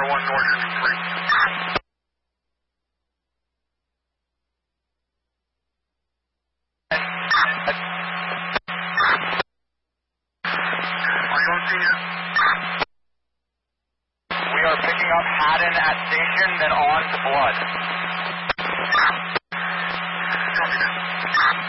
Tower 1 North, you're complete. Are you on scene? We are picking up Haddon at station, then on to Blood. Copy that.